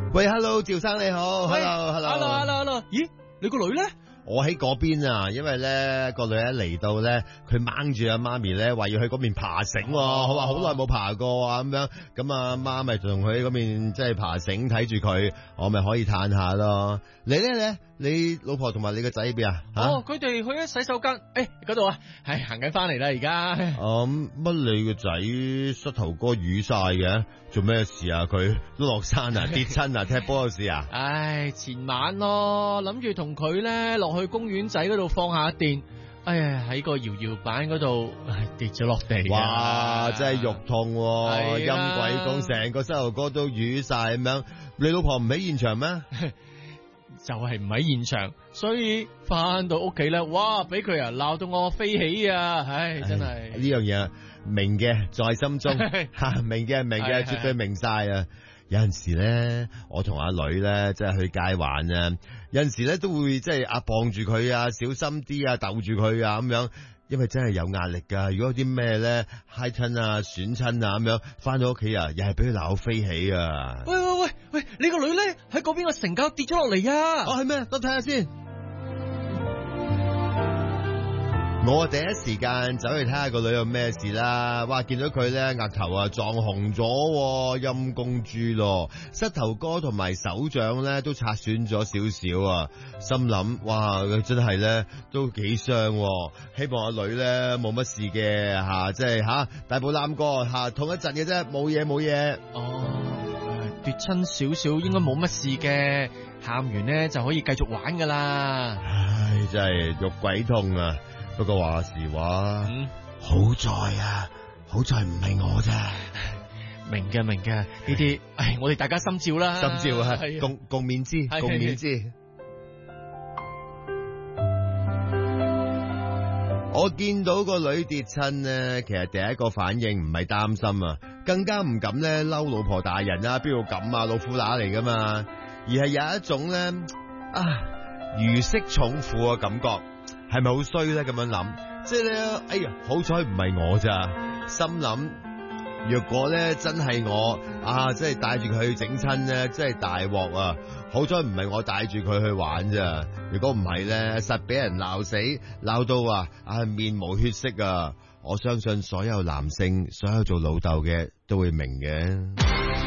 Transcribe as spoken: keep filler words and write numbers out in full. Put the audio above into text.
喂 ，Hello， 趙生你好 ，Hello，Hello，Hello，Hello， 咦，你個女咧？ 我喺嗰邊啊，因為咧個女一嚟到咧，佢掹住阿媽咪咧，話要去嗰邊爬繩，佢話好耐冇爬過啊，咁樣，咁啊媽咪同佢喺嗰邊即係爬繩睇住佢，我咪可以嘆下咯。你咧你你老婆同埋你個仔喺邊啊？ 哦，佢哋去咗洗手間，誒嗰度啊，係行緊翻嚟啦而家。 哦，乜你個仔膝頭哥瘀晒嘅，做咩事啊？佢都落山啊，跌親啊，踢波有事啊？ 唉，前晚咯，諗住同佢咧落去公園仔嗰度放下電，哎呀喺個搖搖板嗰度跌咗落地。 哇，真係肉痛，陰鬼公，成個膝頭哥都瘀晒咁樣。你老婆唔喺現場咩？ 就係唔喺現場，所以翻到屋企咧，哇，俾佢啊鬧到我飛起啊！唉，真係呢樣嘢明嘅在心中，吓明嘅明嘅絕對明晒啊！有陣時咧，我同阿女咧，即係去街玩啊，有陣時咧都會即係啊傍住佢啊，小心啲啊，逗住佢啊咁樣，因為真係有壓力噶。如果有啲咩咧揩親啊、損親啊咁樣，翻到屋企啊，又係俾佢鬧飛起啊！ 喂喂喂喂，你個女咧喺嗰邊個城郊跌咗落嚟啊！ 哦，係咩？我睇下先。我第一時間走去睇下個女有咩事啦，哇！見到佢咧額頭啊撞紅咗，陰公豬咯，膝頭哥同埋手掌咧都擦損咗少少啊，心諗哇，佢真係咧都幾傷，希望阿女咧冇乜事嘅吓，即係吓大步攬過吓，痛一陣嘅啫，冇嘢冇嘢。 哦，跌親少少應該冇乜事嘅，喊完咧就可以繼續玩噶啦。 唉，真係肉鬼痛啊！不過話時話，嗯、好在啊，好在唔係我咋， 明嘅明嘅，呢啲，唉，我哋大家心照啦， 心照啊，共共勉之，共勉之。我見到個女跌親咧，其實第一個反應唔係擔心啊，更加唔敢咧嬲老婆大人啊，邊度咁啊，老虎乸嚟噶嘛，而係有一種咧啊如釋重負嘅感覺。係咪好衰咧？咁樣諗，即係咧，哎呀，好彩唔係我咋，心諗若果咧真係我啊，即係帶住佢去整親咧，真係大鑊啊！好彩唔係我帶住佢去玩咋，如果唔係咧，實俾人鬧死，鬧到啊啊面無血色啊！我相信所有男性，所有做老豆嘅都會明嘅。